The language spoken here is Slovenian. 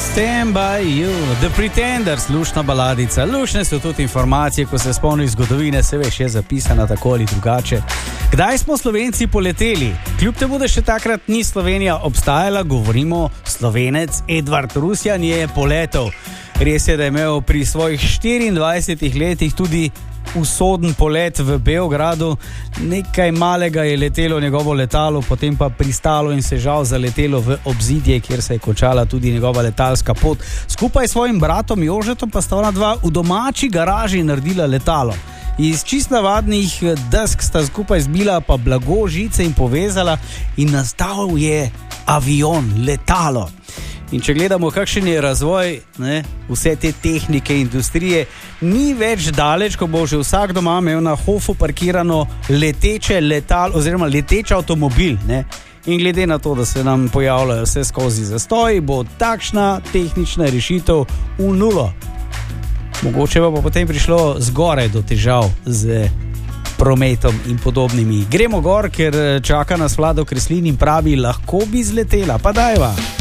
Stand by you, The Pretenders, lušna baladica. Lušne so tudi informacije, ko se spomniš zgodovine, se veš, je zapisana tako ali drugače. Kdaj smo Slovenci poleteli? Kljub temu, da še takrat ni Slovenija obstajala, govorimo, Slovenec Edvard Rusjan je poletel. Res je, da je imel pri svojih 24 letih tudi usoden polet v Beogradu. Nekaj malega je letelo njegovo letalo, potem pa pristalo in se žal zaletelo v obzidje, kjer se je končala tudi njegova letalska pot. Skupaj s svojim bratom Jožetom pa sta ona dva v domači garaži naredila letalo. Iz čist navadnih desk sta skupaj zbila pa blago, žice in povezala in nastal je avion, letalo. In če gledamo, kakšen je razvoj, ne, vse te tehnike, industrije, ni več daleč, ko bo že vsak doma imel na hofu parkirano leteče letalo oziroma leteč avtomobil. Ne. In glede na to, da se nam pojavljajo vse skozi zastoji, bo takšna tehnična rešitev v nulo. Mogoče pa potem prišlo zgoraj do težav z prometom in podobnimi. Gremo gor, ker čaka nas Vlado Kreslin in pravi, lahko bi zletela, pa dajva.